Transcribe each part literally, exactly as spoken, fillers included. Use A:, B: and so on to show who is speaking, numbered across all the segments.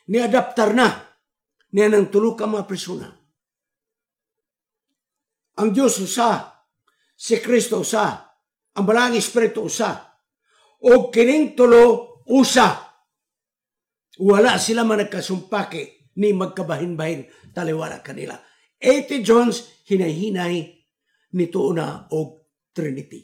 A: ni-adaptar na niya ng tulo ka mga persona. Ang Diyos usa, si Kristo usa, ang Balang Espiritu usa, o kining tulo usa. Wala sila man nagkasumpake ni magkabahin-bahin taliwala kanila. A T Jones hinay-hinay nito na og Trinity.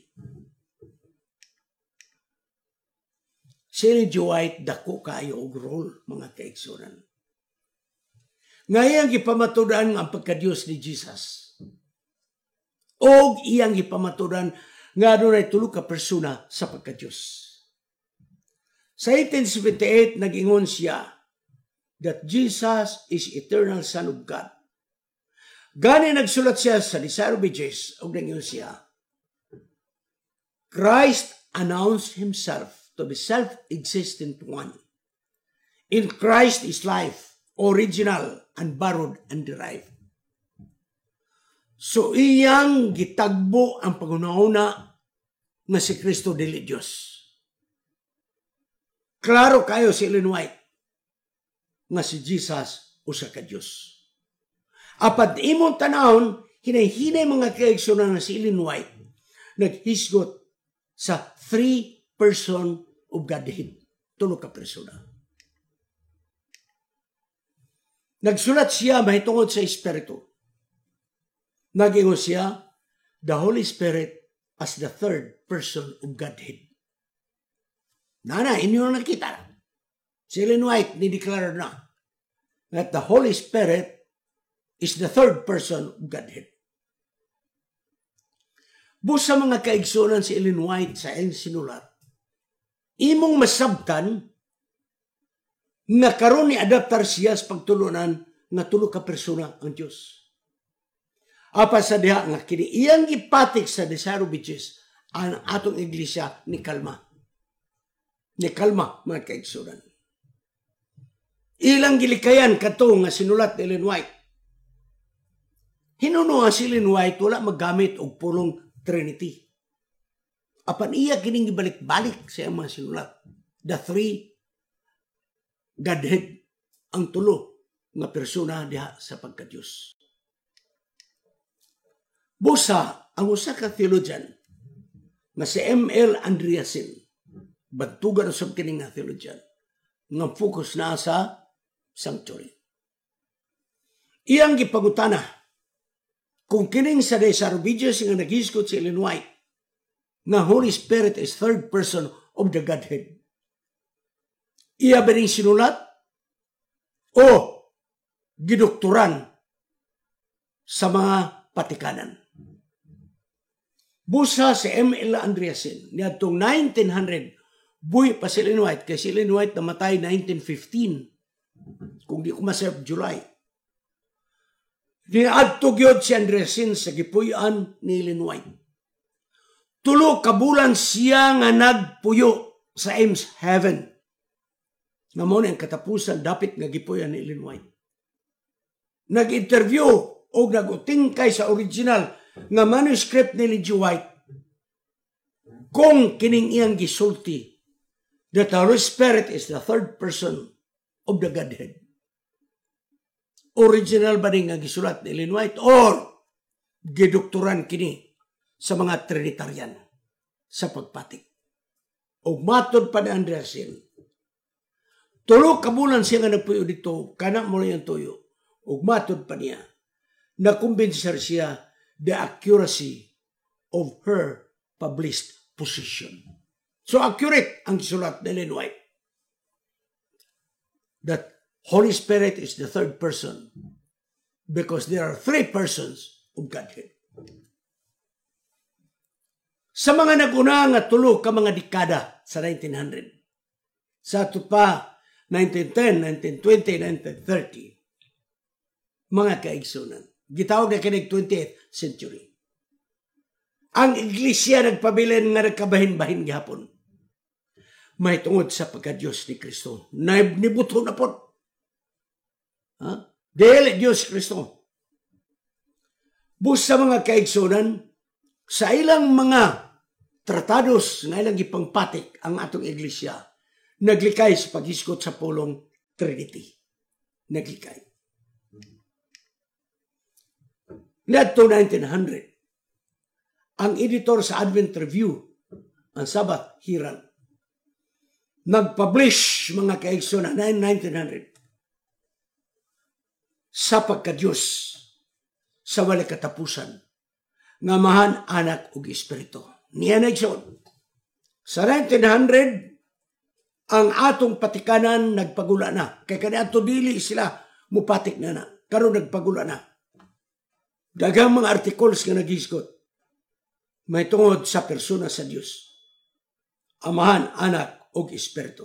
A: Si Ellen G. White dako kayo og role mga kaigsunan. Ngayang gipamatudan ang pagka-Dios ni Jesus. Og iyang gipamatudan nga dunay tulo ka persona sa pagka-Dios. Sa eighteen seventy-eight nag-ingon siya that Jesus is eternal Son of God. Gani nagsulat siya sa Desire of Ages og nag-ingon siya, Christ announced himself to be self-existent one. In Christ is life, original, and borrowed and derived. So iyang gitagbo ang pagunahuna nga si Kristo dili Dios. Klaro kayo si Ellen White nga si Jesus usa ka Dios. Apat imong tanawon, hinay-hinay mga kaigsunan nga si Ellen White naghisgot sa three person of Godhead, tulo ka persona. Nagsulat siya mahitungod sa Espiritu. Nag-ingon siya, the Holy Spirit as the third person of Godhead. Nana, inyo na nakita. Si Ellen White, nideklara na that the Holy Spirit is the third person of Godhead. Busa mga kaigsunan si Ellen White sa iyang sinulat, imong masabtan nga karon ni adaptar siya sa pagtulunan nga tulo ka persona ang Dios. Apa sa diha nga kini iyang gipatik sa Desire of Ages ang atong iglesia ni kalma. Ni kalma mga kaigsunan. Ilang gilikayan kato nga sinulat ni Ellen White. Hinuno nga si Ellen White wala maggamit og pulong Trinity. Apan iya kining gibalik-balik sa mga sinulat. The three Godhead ang tulo nga persona diha sa pagka-Dios. Busa ang usa ka theologian nga si M L Andreasen, bantugan usab kini nga theologian, nga focus na sa sanctuary. Iyang gipangutana kung kining sa Desire of Ages nga naghisgot si Ellen White nga Holy Spirit is third person of the Godhead. Iya ba rin sinulat o gidoktoran sa mga patikanan? Busa si M L Andreasen niadtong nineteen hundred buhi pa si Ellen White kay si Ellen White namatay nineteen fifteen kung di ko masayap July. Niadto gyud si Andreasen sa gipuy-an ni Ellen White. Tulo ka bulan siya nga nagpuyo sa Ames Heaven. Nga mo na ang katapusan dapit nga gipuy-an ni Ellen White. Nag-interview o nag-utingkay sa original nga manuscript ni Ellen G. White kung kining iyang gisulti that the Holy Spirit is the third person of the Godhead. Original ba rin nga gisulat ni Ellen White or gidoktoran kini sa mga Trinitarian sa pagpatik? O matod pa ni Andreasen, tulo ka bulan siya nga nagpuyo dito, kana mo na yung tuyo. O matod pa niya, nakumbinser siya the accuracy of her published position. So accurate ang sulat ni Ellen White that Holy Spirit is the third person because there are three persons of Godhead. Sa mga naguna nga tulo ka mga dekada sa nineteen hundred, sa ito pa nineteen ten, nineteen twenty, nineteen thirty, mga kaigsunan, gitawag na kinig twentieth century. Ang iglesia nagpabilin nga nagkabahin-bahin gihapon. May tungod sa pagka-Diyos ni Kristo. Nibuto na po. Ha? Dahil Diyos Kristo. Busa mga kaigsunan, sa ilang mga tratados nga ilang ipangpatik ang atong iglesia, naglikay sa paghisgot sa pulong Trinity. naglikay. Niadto nineteen hundred, ang editor sa Advent Review, ang Sabbath Herald, nag-publish mga kaigsoon na nineteen hundred sa pagka-Diyos sa walay katapusan nga mahan anak ug espiritu. Niya naigsoon. Sa nineteen hundred, ang atong patikanan nagpagula na. Kaya kaniadto dili sila mupatik na na. Karon nagpagula na. Daghang mga articles nga nagisgot may tungod sa persona sa Dios, Amahan, Anak ug Espiritu.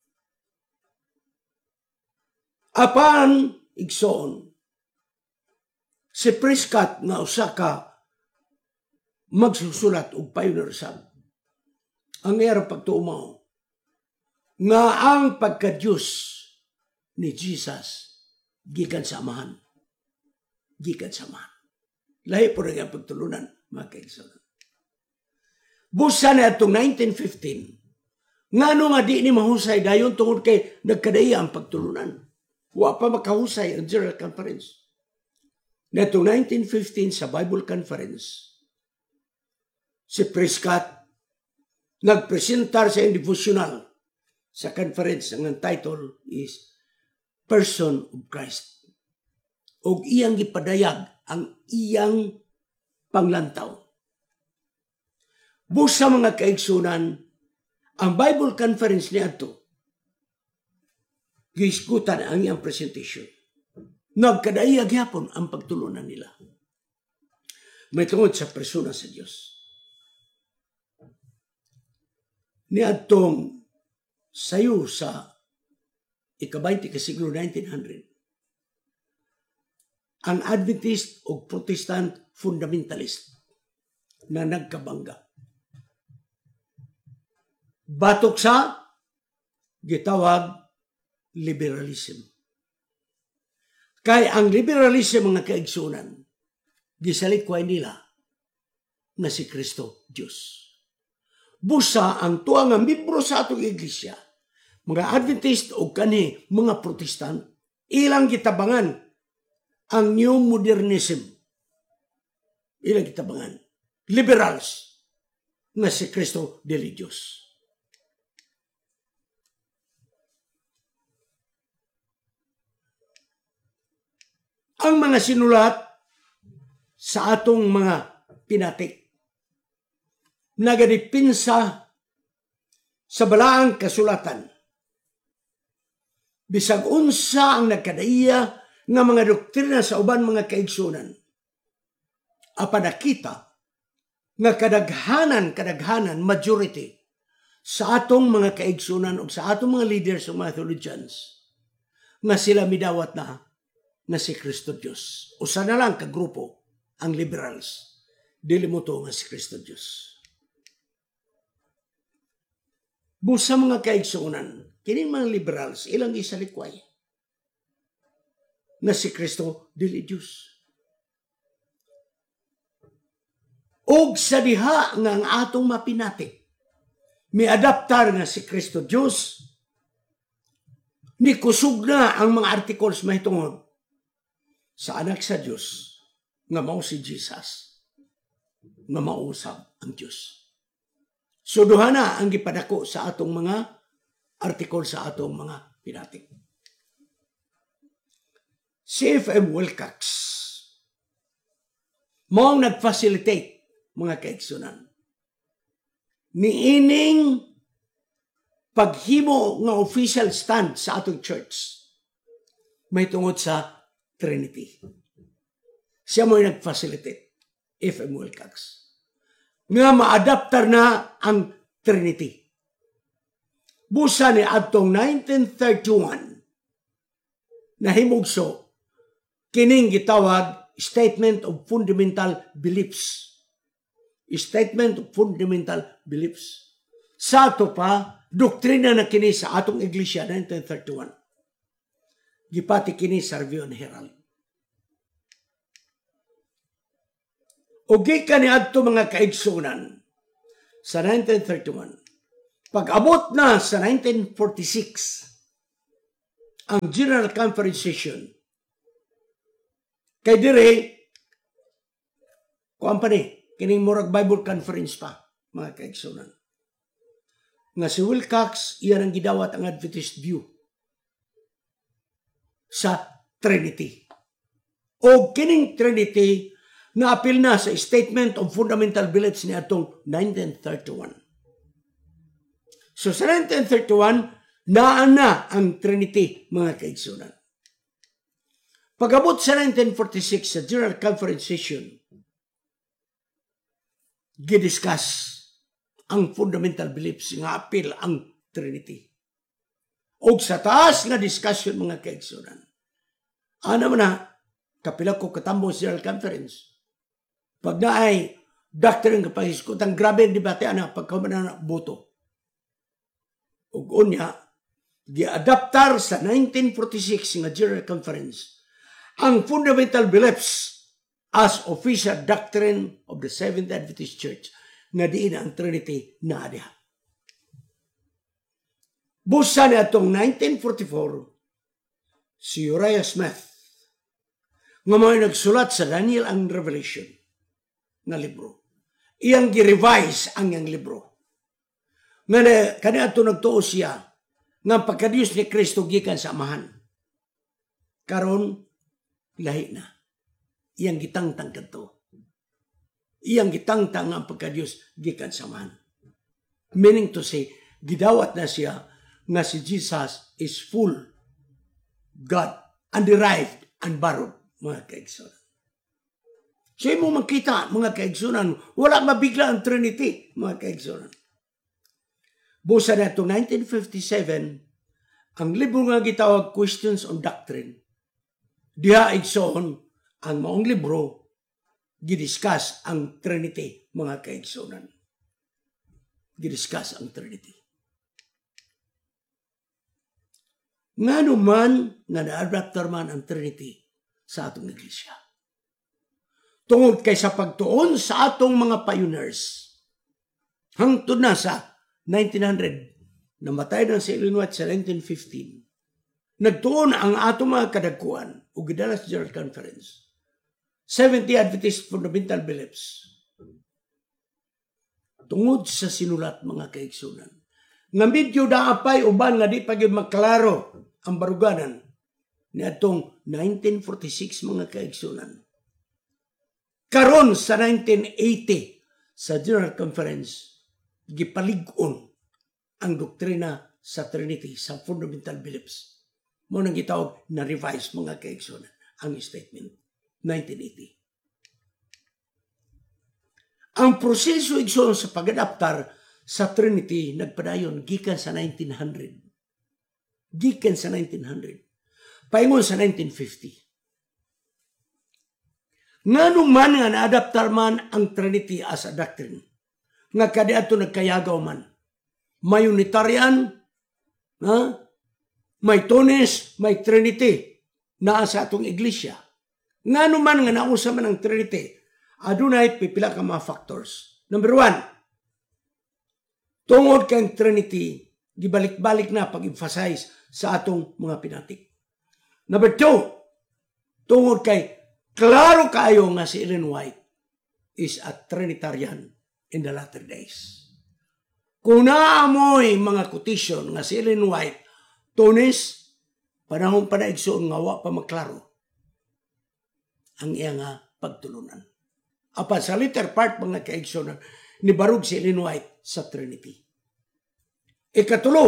A: Apan igsoon si Prescott nga usa ka magsusulat og pioneer sab, ang iyang pagtuumaw nga ang pagka-Diyos ni Jesus gikan sa Amahan, gikan sa Amahan. Lahi po rin ang pagtulunan, mga kaigsoon. Busa na itong nineteen fifteen, nga ano nga di ni mahusay dayon tungod kay nagkadaya ang pagtulunan. Wa pa makahusay ang General Conference. Na itong nineteen fifteen sa Bible Conference, si Prescott nagpresentar sa devotional sa conference. Ang title is Person of Christ. O iyang gipadayag ang iyang panglantaw. Busa mga kaigsunan, ang Bible Conference niya ito, giskutan ang iyang presentation. Nagkadayag yapon ang pagtulunan nila. May tungod sa persona sa Diyos. Niadtong sayo sa ikabaynti ka siglo nineteen hundred, ang Adventist o Protestant fundamentalist na nagkabangga. Batok sa gitawag liberalism. Kay ang liberalism mga kaigsunan, gisalikway nila na si Kristo Diyos. Busa ang tuang ang membro sa atong iglesia, mga Adventist o kani mga Protestant, ilang gitabangan ang new modernism. Ilang kitabangan. Liberals na si Kristo dili Diyos. Ang mga sinulat sa atong mga pinatik, nagadipinsa sa balaang kasulatan. Bisag unsa ang nagkadaiya nga mga doktrina sa uban mga kaigsunan. Apa nakita nga kadaghanan, kadaghanan, majority sa atong mga kaigsunan o sa atong mga leaders o mga theologians nga sila midawat na na si Kristo Diyos. Usa na lang kagrupo ang liberals. Dili mo to nga si Kristo Diyos. Busa mga kaigsunan, kining mga liberals, ilang isalikway na si Kristo dili Diyos. Og sa diha nga ang atong mapinati, may adaptar nga si Kristo Diyos, ni kusog na ang mga articles mahitungod sa anak sa Diyos nga mao si Jesus, nga mausab ang Diyos. So duha na ang gipadako sa atong mga article sa atong mga pinati. Si F M Wilcox mao nag-facilitate mga kaigsunan niining paghimo nga official stand sa atong church may tungod sa Trinity. Siya mo yung nag-facilitate, F M Wilcox, nga ma-adaptar na ang Trinity. Busa ni atong nineteen thirty-one na himugso kining gitawag Statement of Fundamental Beliefs. Statement of Fundamental Beliefs. Sa ato pa, doktrina na kini sa atong iglesia nineteen thirty-one. Gipati kini sa Review and Herald. O gikan ni adto mga kaigsunan sa nineteen thirty-one. Pag-abot na sa nineteen forty-six, ang General Conference session. Kay dire, kuan pa ni, kining murag Bible Conference pa, mga kaigsunan. Nga si Wilcox, iyan ang gidawat ang Adventist view sa Trinity. O kining Trinity, na-apil na sa Statement of Fundamental Beliefs ni atong nineteen thirty-one. So sa nineteen thirty-one, naan na ang Trinity, mga kaigsunan. Pag-abot sa nineteen forty-six sa General Conference session, gidiscuss ang fundamental beliefs nga apil ang Trinity. O sa taas nga discussion, mga kaigsunan, ano man na, kapila ko katambong sa General Conference, pag na ay doctrine nga pahiskutang grabe ang debate ana pagkamanan na boto. O unya, gi-adaptar sa nineteen forty-six nga General Conference ang fundamental beliefs as official doctrine of the Seventh Adventist Church nga diin ang Trinity na adiha. Busa ni atong nineteen forty-four, si Uriah Smith nga may nagsulat sa Daniel ang Revelation na libro. Iyang gi-revise ang iyang libro. Nga kani ato nagtuo siya nga pagkadiyos ni Kristo gikan sa Amahan. Karon lahi na. Iyang gitangtang kadto. Iyang gitangtang ang pagkadiyos gikan sa Amahan. Meaning to say, gidawat na siya nga si Jesus is full God, underived and borrowed, mga kaigsunan. So imo makita, mga kaigsunan, wala mabigla ang Trinity, mga kaigsunan. Busa na ito nineteen fifty-seven, ang libro nga gitawag Questions on Doctrine. Diha igsoon ang maong libro gidiscuss ang Trinity, mga kaigsunan. Gidiscuss ang Trinity. Nga naman nga na-adapter man ang Trinity sa atong iglesia. Tungod kay sa pagtuon sa atong mga pioneers, hangtod na sa nineteen hundred, namatay na si Ellen White sa nineteen fifteen, nagtuon ang atong mga kadagkuan o gidala sa General Conference, seventy Adventist Fundamental Beliefs. Tungod sa sinulat, mga kaigsunan, nga medyo daapay uban nga di pa gyud maklaro ang baruganan ni atong nineteen forty-six, mga kaigsunan. Karon sa nineteen eighty sa General Conference, gipalig-on ang doktrina sa Trinity, sa fundamental beliefs. Mo nang gitawag na revise, mga kaigsunan, ang statement nineteen eighty. Ang proseso igsoon sa pag-adaptar sa Trinity nagpadayon gikan sa nineteen hundred. Gikan sa nineteen hundred. Paingon sa nineteen fifty. Ngano man nga na-adaptar man ang Trinity as a doctrine, nga kadiadto nagkayagaw man. May Unitarian, ha? May Tunis, may Trinity naa sa atong iglesia. Ngano man nga nausa man ang Trinity, adunay pipila ka mga factors. Number one, tungod kang Trinity, gibalik-balik na pag-emphasize sa atong mga pinatik. Number two, tungod kay klaro kayo nga si Ellen White is a Trinitarian in the latter days. Kung naamoy mga quotation nga si Ellen White, Tunis, panahon pa na igsoon nga wa pa maklaro ang iya nga pagtulunan. Apa sa later part, mga kaigsoon, ni barug si Ellen White sa Trinity. Ikatulo,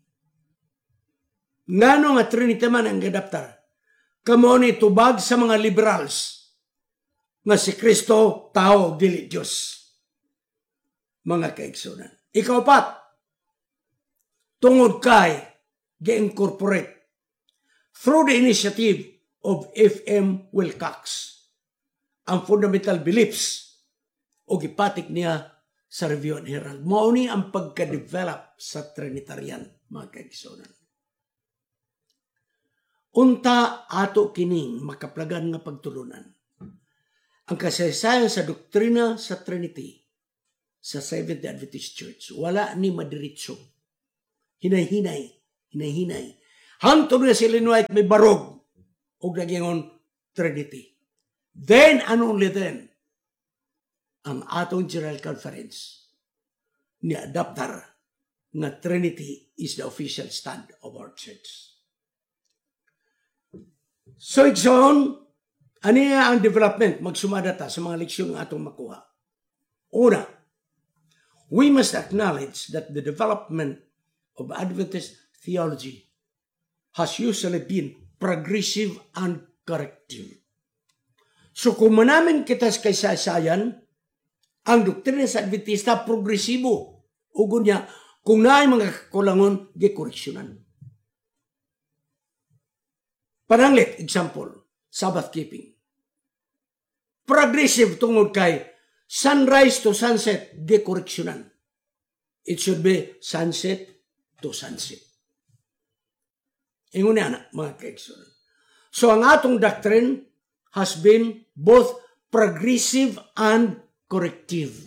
A: ngano nga Trinity man ang adaptar? Kamo ni tubag sa mga liberals nga si Kristo tao dili Dios. Mga kaigsunan. Ikaw-pat, tungod kay gi-incorporate through the initiative of F M Wilcox ang fundamental beliefs o gipatik niya sa Review and Herald. Mao ni ang pagka-develop sa Trinitarian, mga kaigsunan. Unta ato kining makaplagan nga pagtulunan. Ang kasaysayan sa doktrina sa Trinity sa Seventh Adventist Church, wala ni madiritso. Hinay-hinay, hinay-hinay. Hantod nga si Ellen White may barog o nagingon Trinity. Then and only then, ang atong General Conference ni adaptar nga Trinity is the official stand of our church. So, Igsoon, ano ang development? Magsumada ta sa mga leksyon nga atong makuha. Una, we must acknowledge that the development of Adventist theology has usually been progressive and corrective. So kung manamin kita sa kasaysayan, ang doktrina sa Adventista progresibo. Ugo niya, kung naay mga kakulangon, gikoreksyonan. Pananglit, example, Sabbath keeping. Progressive tungod kay sunrise to sunset, gikoreksyonan. It should be sunset to sunset. Ingon na, mga kaigsunan. So ang atong doctrine has been both progressive and corrective.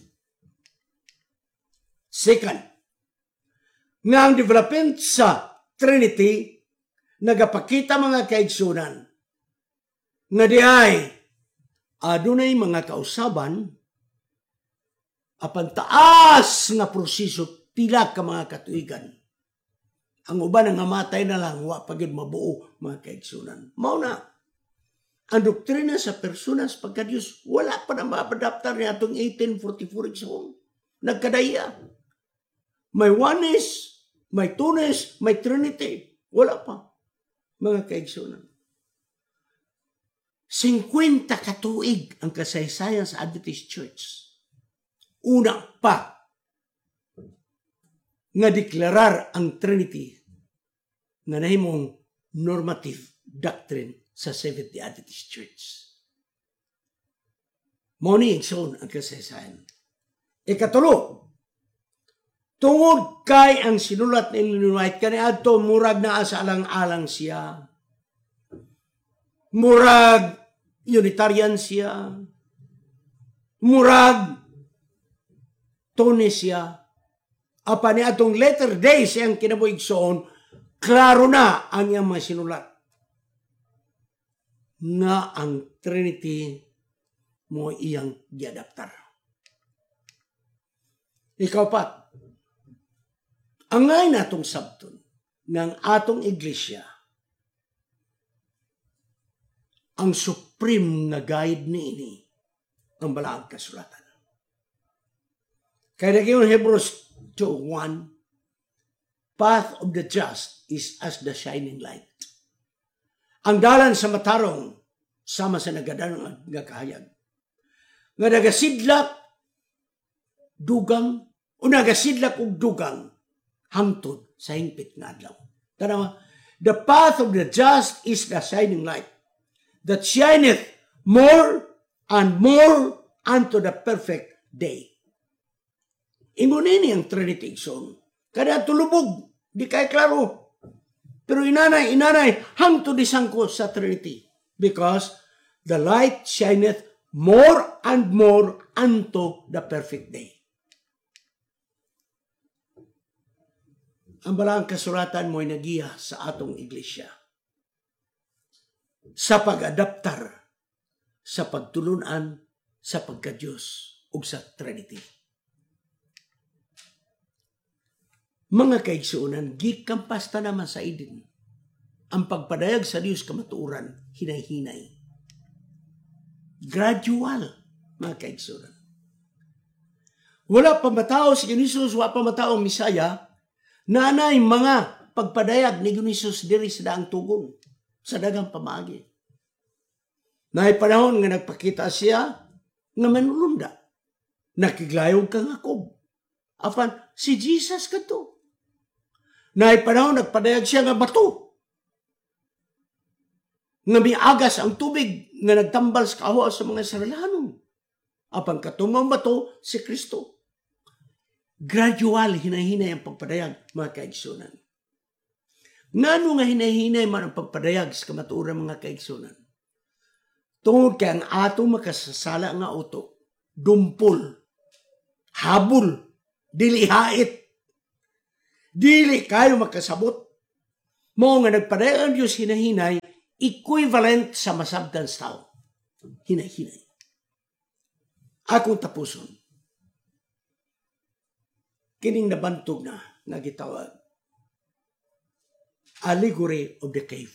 A: Second, nga ang development sa Trinity nagapakita mga kaigsunan nga di ay adunay mga kausaban apan taas nga proseso pila ka mga katuigan. Ang uban nga matay na lang wa pagid mabuo mga kaigsunan. Mao na ang doktrina sa personas pagka-Diyos, wala pa na mapadaptar niya itong eighteen forty-four igsoon. Nagkadaya. May oneness, may two-ness, may Trinity. Wala pa. Mga kaigsunan. fifty katuig ang kasaysayan sa Adventist Church. Una pa nga deklarar ang Trinity nga nahimong normative doctrine sa Seventh-day Adventist Church. Moni igsoon ang kasaysayan. Ikatulo, tungod kay ang sinulat ni Ellen White kaniadto murag naa sa alang-alang siya. Murag Unitarian siya. Murag Tone siya. Apa ni atong letter day siyang kinabuigsoon, klaro na ang iyang mga sinulat nga ang Trinity mo iyang giadaptar. Ikaw pat, angay natong sabton ng atong iglesia ang supreme na guide niini ang balaang kasulatan. Kaya nagyon Hebrews two one, path of the just is as the shining light. Ang dalan sa matarong sama sa nagadanong nga kahayag. Nga nagasidlak dugang o nagasidlak og dugang hangtod sa hingpit nga adlaw. Tanawa, the path of the just is the shining light that shineth more and more unto the perfect day. Ingon ini ang Trinity igsoon. Kada tulubog, di kay klaro. Pero inanay, inanay, hangtod disangko sa Trinity. Because the light shineth more and more unto the perfect day. Ang balaang kasulatan mo'y nagiya sa atong iglesia sa pag-adaptar sa pagtulunan sa pagka-Diyos ug sa Trinity. Mga kaigsuonan, gikampas ta naman sa idin. Ang pagpadayag sa Diyos kamatuuran, hinay-hinay. Gradual, mga kaigsuonan. Wala pa matao si Ginisus, wala pa matao ang Misaya, nanay mga pagpadayag ni Ginisus diri sa daang tugon, sa dagang pamaagi. Naay panahon nga nagpakita siya nga manulunda. Nakiglayog kang Jacob. Apan, si Jesus kato. Naay panahon nagpadayag siya nga bato. Nga miagas ang tubig nga nagtambal sa kawa sa mga Israelanon. Apan katumang bato si Kristo. Gradual, hinay-hinay ang pagpadayag, mga kaigsunan. Ngano nga hinay-hinay man ang pagpadayag sa kamatuoran, mga kaigsunan? Tungod kay ang ato makasasala nga uto, dumpol, habol, dili hait, dili kayo makasabot. Mo nga nagpadayon Diyos hinahinay, equivalent sa masabdan sa tao. Hinay-hinay. Akong tapuson. Kining nabantog na, nagitawag. Allegory of the Cave.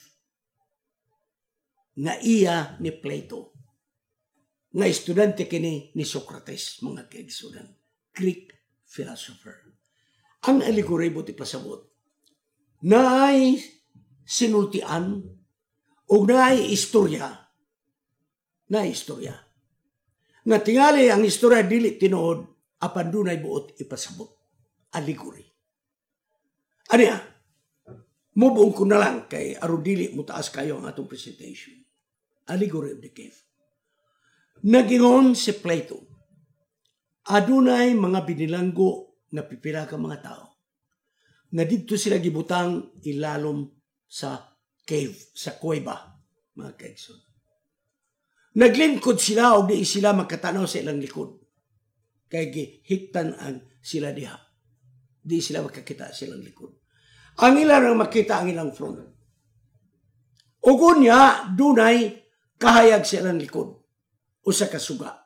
A: Nga iya ni Plato. Nga estudyante kini ni Socrates, mga kaigsunan. Greek philosopher. Ang allegory buti pasabot. Naay sinultian o naay istorya. Naay istorya. Nga tingali ang istorya dili tinuod apan dunay buot ipasabot. Allegory. Aniya, mubuong ko na lang kay arudili mutaas kayo ang atong presentation. Allegory of the Cave. Nagingon si Plato, adunay mga binilanggo na pipila ka mga tao na dito sila gibutang ilalom sa cave, sa kuweba, mga kaigsoon. Naglingkod sila o di sila makatanaw sa ilang likod. Kaya gihiktanan sila diha. Di sila makakita sa ilang likod. Ang ilan ang makita ang ilang front. Ugon niya, dunay kahayag sa ilang likod o sa kasuga.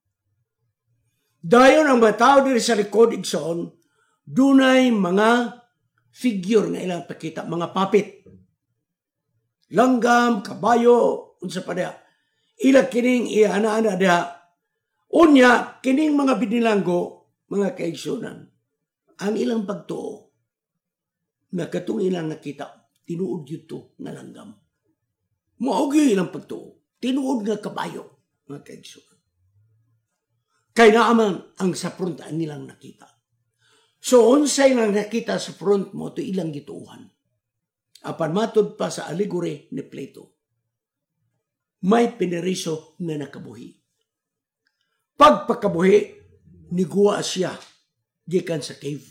A: Dayon ang mga tao diri sa likod igsoon, dunay mga figure nga ilang pakita, mga puppet. Langgam, kabayo, unsa pa diha. Ila kining iana-ana diha. Unya, kining mga binilanggo, mga kaigsunan, ang ilang pagtuo, na katong ilang nakita, tinuod yun to nga langgam. Maugi ilang pagtuo, tinuod nga kabayo, mga kaigsunan. Kaya naaman ang sa frontaan nilang nakita. So, unsay nga nakita sa front mo, ito ilang gituuhan. Apan matod pa sa allegory ni Plato, may pineriso nga nakabuhi. Pagpakabuhi, niguwa siya gikan sa cave.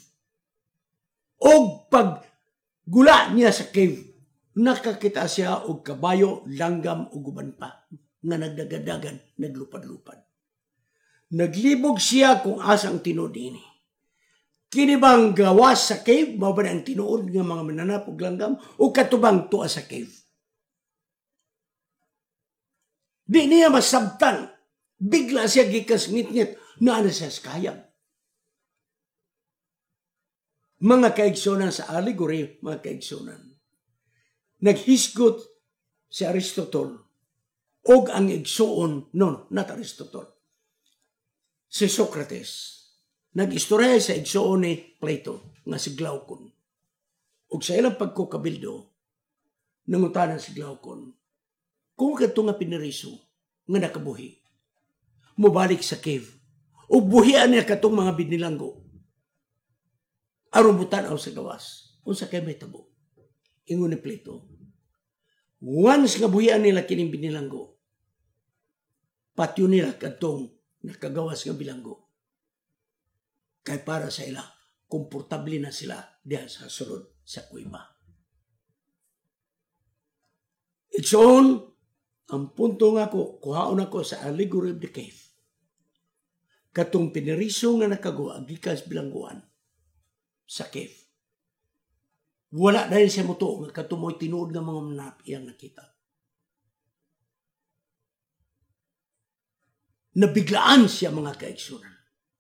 A: O pag gula niya sa cave, nakakita siya og kabayo, langgam o guban pa nga nagdagadagan, naglupad-lupad. Naglibog siya kung asang tinuod ini. Kini bang gawas sa cave, mao ba ang tinuod nga mga mananapog langgam o katubang tuwa sa cave? Di niya masabtan. Bigla siya gikas ngit-ngit na ana siya sa kayag. Mga kaigsunan sa allegory, mga kaigsunan, naghisgot si Aristotle og ang igsuon, no, not Aristotle, si Socrates. Nag-istorya sa igsuon ni Plato nga si Glaucon. Ug sa ilang pagkukabildo, nangutanan si Glaucon, kung kato nga piniriso nga nakabuhi, mubalik sa cave, ug buhian niya katong mga binilanggo, aron butanaw sa gawas, unsa kay may tabo. Ingon ni Plato, once nga buhian nila kining binilanggo, patyo nila katong nakagawas nga bilanggo. Kay para sa ila, komportable na sila diyan sa sulod sa kuweba. It's on, ang punto nga ko, kuhaon ako sa allegory of the cave. Katong piniriso nga nakagawa, gikas bilangguan sa cave. Wala dahil siya mo to, nga katumoy tinuod nga mga manapi ang nakita. Nabiglaan siya mga kaigsunan.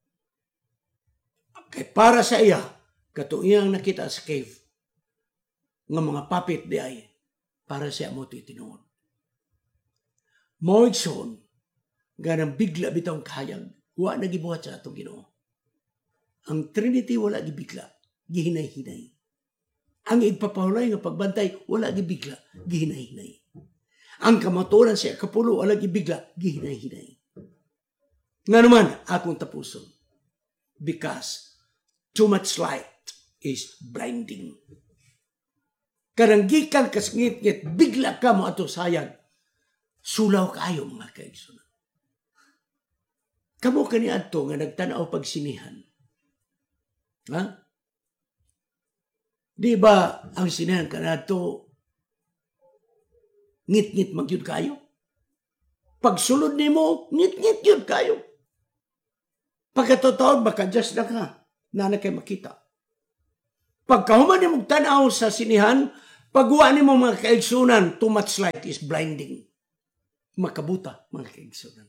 A: Kay para sa iya, katong iyang nakita sa cave, nga mga puppet di ay, para siya mo titinuod. Moigson, ganang bigla bitang kahayag, wa nagibuhat sa atong Ginoo. Ang Trinity wala gibigla, gihinay-hinay. Ang igpapahulay nga pagbantay, wala gibigla, gihinay-hinay. Ang kamaturan siya kapulo, wala gibigla, gihinay-hinay. Nga naman, akong tapuson. Because too much light is blinding. Karanggikan kasngit-ngit, bigla ka mo ato sayag. Sulaw kayo mga kaigsunan. Kamo kani adto nga nagtanaw pagsinihan. Ha? Di ba ang sinihan kanadto ngit-ngit magyud kayo? Pagsulod nimo, ngit-ngit yun kayo. Pagkatotoo, maka-adjust na ka. Na na kayo makita. Pagkahuman ni mong tanaw sa sinihan, Pagwa ni mo mga kaigsunan, too much light is blinding. Makabuta, mga kaigsunan.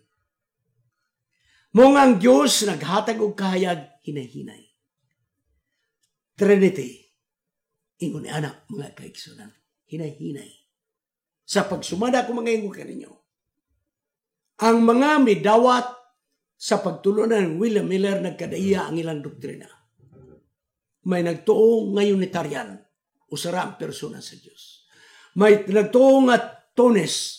A: Mong ang Diyos naghatag og kahayag, hinay-hinay. Trinity, ingon ni anak, mga kaigsunan, hinay-hinay. Sa pagsumada ko mga ingon kaninyo, ang mga midawat sa pagtulunan ng William Miller nagkadaiya ang ilang doktrina. May nagtuo nga Unitarian, usara ang persona sa Diyos. May nagtuo nga Tones,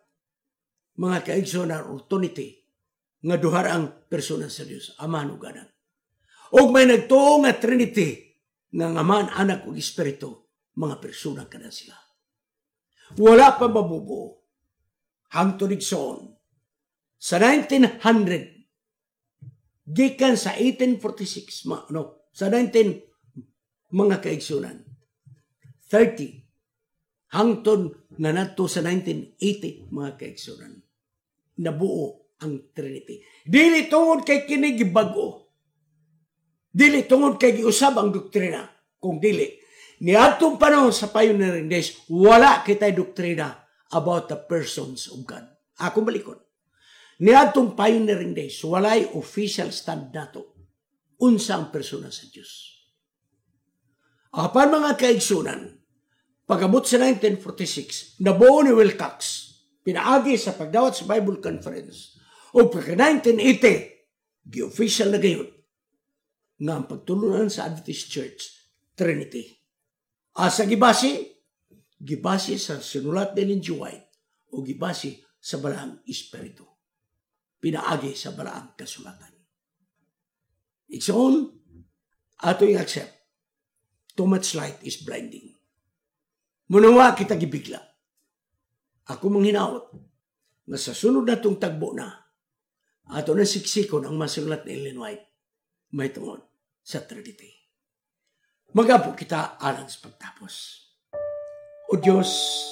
A: mga kaigsunan, o Trinity, nga duhar ang persona sa Diyos, Ama ug Anak. O may nagtuo nga Trinity, nga Ama, Anak ug Espiritu, mga persona kada sila. Wala pa mabubuo. Hangtod igsoon. Sa nineteen hundred, gikan sa eighteen forty-six, ma, no, sa nineteen, mga kaigsunan, thirty, hangtod na nato sa nineteen eighty, mga kaigsunan, nabuo ang Trinity. Dili tungod kay kini gibago. Dili tungod kay giusab ang doktrina. Kung dili, niadtong panahon sa pioneering days, wala kitay doktrina about the persons of God. Ako balikon. Niadtong pioneering days, walay official stand nato. Unsa ang persona sa Diyos. Apan mga kaigsunan, pag-abot sa nineteen forty-six, nabuo ni Wilcox, pinaagi sa pagdawat sa Bible Conference, o pagka nineteen eighty, gi-official na gayon, nga ang pagtulunan sa Adventist Church, Trinity. Asa gibasi? Gibasi sa sinulat ni G. White o gibasi sa Balaang Espiritu. Pinaagi sa Balaang Kasulatan. Igsoon, ato yung accept. Too much light is blinding. Munawa kita gibigla. Ako mong hinaot na sa sunod na itong tagbo na, ato na siksikon ang masulat ni Ellen White, may tungod sa Trinity. Magapo kita alang sa pagtapos. O Diyos,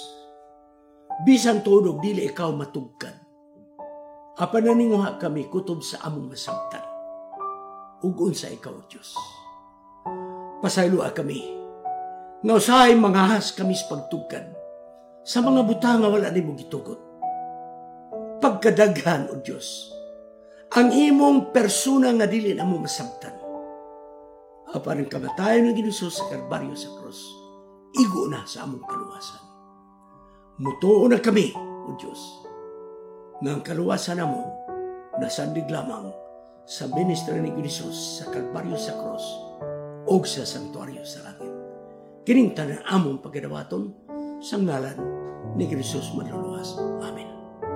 A: bisan tudog dili ikaw matugkad. Apa na ninguha kami kutob sa among masabtan. Ugon sa ikaw, Diyos. Pasaylua kami. Nga usahay mangahas kami sa pagtugkad. Sa mga butang nga wala ni mo gitugot. Pagkadaghan, O Diyos, ang imong persona nga dili na mo masabtan. Apa ng kamatayon ng Ginusos sa Kalbaryo sa Cross, igo na sa among kaluwasan. Mutuo na kami, O Diyos, nga ang kaluwasan na mo nasandig lamang sa ministry ni Ginusos sa Kalbaryo sa Cross o sa Santuaryo sa Langit. Kining tanan among pagkadawaton sa ngalan ni Ginusos manluluwas. Amen.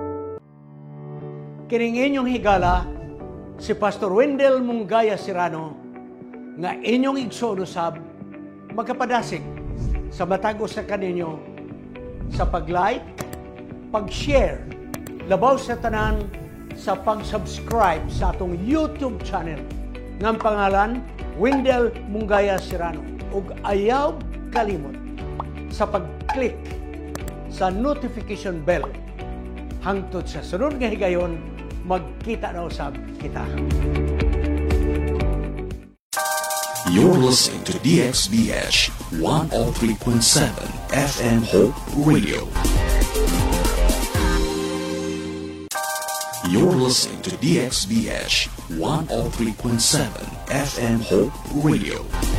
A: Kining inyong higala, si Pastor Wendell Munggaya Serrano, nga inyong igsoon usab, magkapadasig sa matag sa kaninyo sa pag-like, pag-share, labaw sa tanan sa pag-subscribe sa atong YouTube channel ng pangalan Wendell Munggaya Serrano. Ug ayaw kalimot sa pag-click sa notification bell hangtod sa sunod nga higayon, magkita na usab kita.
B: You're listening to D X B H one oh three point seven F M Hope Radio. You're listening to D X B H one oh three point seven F M Hope Radio.